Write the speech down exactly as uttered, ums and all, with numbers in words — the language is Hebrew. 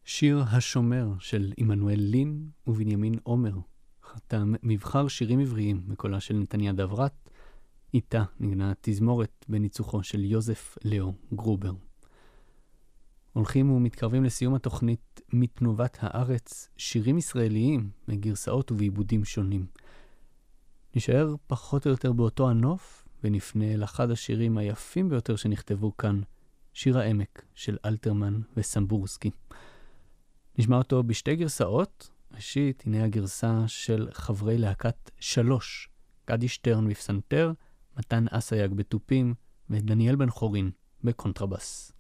שיר השומר של עמנואל לין ובנימין עומר, חתם מבחר שירים עבריים מקולה של נתניה דברת, איתה נגנה תזמורת בניצוחו של יוזף לאו גרובר. הולכים ומתקרבים לסיום התוכנית מתנובת הארץ, שירים ישראליים מגרסאות ובעיבודים שונים. נשאר פחות או יותר באותו הנוף ונפנה אל אחד השירים היפים ביותר שנכתבו כאן, שיר העמק של אלתרמן וסמבורסקי. נשמע אותו בשתי גרסאות. ראשית, הנה הגרסה של חברי להקת שלוש, גדי שטרן בפסנתר, מתן אסייג בטופים ודניאל בן חורין בקונטרבס.